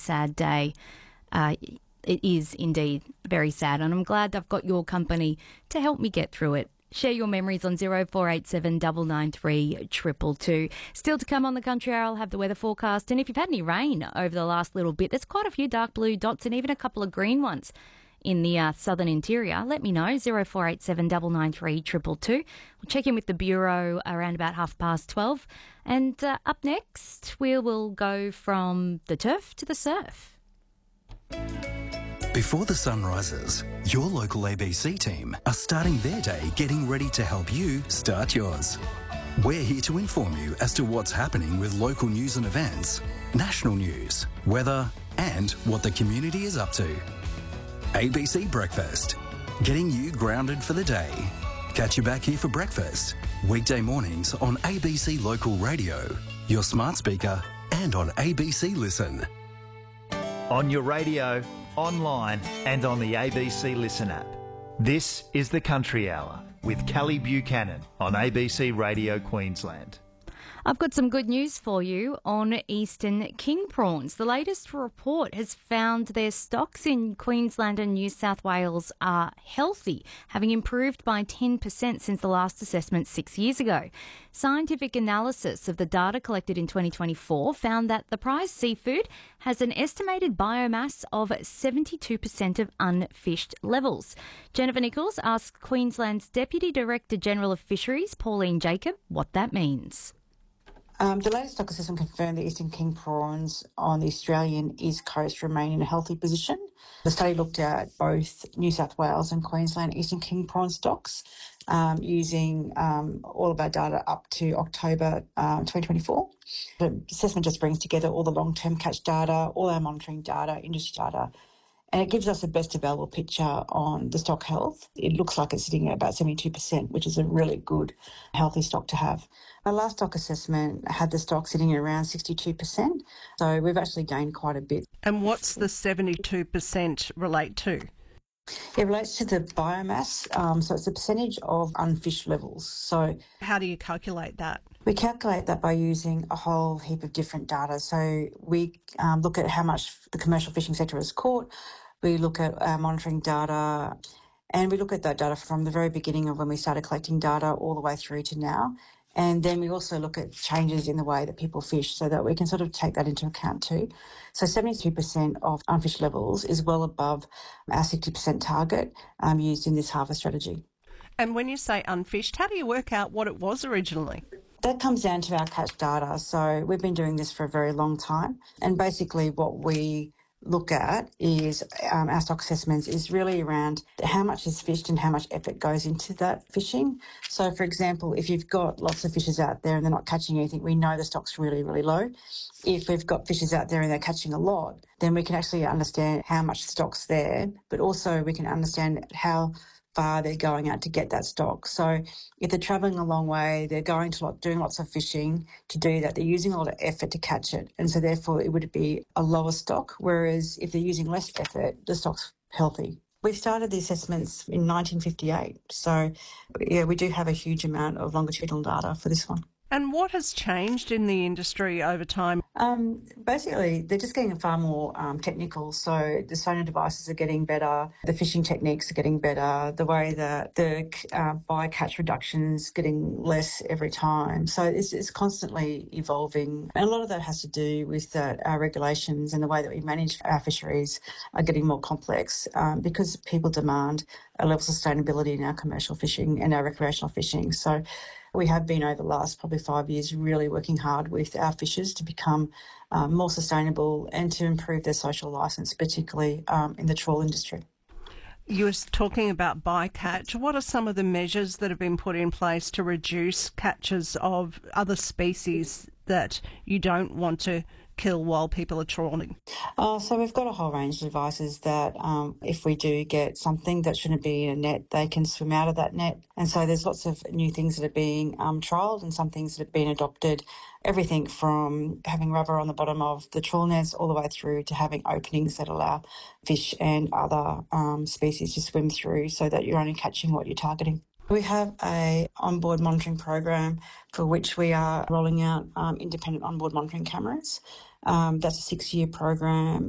sad day. It is indeed very sad, and I'm glad I've got your company to help me get through it. Share your memories on 0487 993 222. Still to come on the Country Hour, I'll have the weather forecast, and if you've had any rain over the last little bit, there's quite a few dark blue dots and even a couple of green ones in the southern interior. Let me know, 0487 993 222. We'll check in with the Bureau around about 12:30. And up next, we will go from the turf to the surf. Before the sun rises, your local ABC team are starting their day getting ready to help you start yours. We're here to inform you as to what's happening with local news and events, national news, weather, and what the community is up to. ABC Breakfast, getting you grounded for the day. Catch you back here for breakfast, weekday mornings on ABC Local Radio, your smart speaker, and on ABC Listen. On your radio, online and on the ABC Listen app. This is the Country Hour with Kelly Buchanan on ABC Radio Queensland. I've got some good news for you on Eastern king prawns. The latest report has found their stocks in Queensland and New South Wales are healthy, having improved by 10% since the last assessment 6 years ago. Scientific analysis of the data collected in 2024 found that the prize seafood has an estimated biomass of 72% of unfished levels. Jennifer Nichols asked Queensland's Deputy Director General of Fisheries, Pauline Jacob, what that means. The latest stock assessment confirmed the Eastern king prawns on the Australian East Coast remain in a healthy position. The study looked at both New South Wales and Queensland Eastern king prawn stocks using all of our data up to October 2024. The assessment just brings together all the long-term catch data, all our monitoring data, industry data, and it gives us the best available picture on the stock health. It looks like it's sitting at about 72%, which is a really good, healthy stock to have. Our last stock assessment had the stock sitting at around 62%, so we've actually gained quite a bit. And what's the 72% relate to? It relates to the biomass, so it's a percentage of unfished levels. So how do you calculate that? We calculate that by using a whole heap of different data. So we look at how much the commercial fishing sector has caught, we look at our monitoring data, and we look at that data from the very beginning of when we started collecting data all the way through to now. And then we also look at changes in the way that people fish so that we can sort of take that into account too. So 72% of unfished levels is well above our 60% target used in this harvest strategy. And when you say unfished, how do you work out what it was originally? That comes down to our catch data. So we've been doing this for a very long time. And basically what we look at is our stock assessments is really around how much is fished and how much effort goes into that fishing. So, for example, if you've got lots of fishers out there and they're not catching anything, we know the stock's really, really low. If we've got fishers out there and they're catching a lot, then we can actually understand how much stock's there, but also we can understand how far they're going out to get that stock. So if they're travelling a long way, they're going to doing lots of fishing to do that. They're using a lot of effort to catch it. And so therefore it would be a lower stock. Whereas if they're using less effort, the stock's healthy. We started the assessments in 1958. So yeah, we do have a huge amount of longitudinal data for this one. And what has changed in the industry over time? Basically, they're just getting far more technical. So the sonar devices are getting better, the fishing techniques are getting better, the way that the bycatch reduction's getting less every time. So it's constantly evolving. And a lot of that has to do with that our regulations and the way that we manage our fisheries are getting more complex because people demand a level of sustainability in our commercial fishing and our recreational fishing. So we have been over the last probably 5 years really working hard with our fishers to become more sustainable and to improve their social licence, particularly in the trawl industry. You were talking about bycatch. What are some of the measures that have been put in place to reduce catches of other species that you don't want to kill while people are trawling? So we've got a whole range of devices that if we do get something that shouldn't be in a net, they can swim out of that net. And so there's lots of new things that are being trialled and some things that have been adopted, everything from having rubber on the bottom of the trawl nets all the way through to having openings that allow fish and other species to swim through so that you're only catching what you're targeting. We have a onboard monitoring program for which we are rolling out independent onboard monitoring cameras. That's a 6-year program.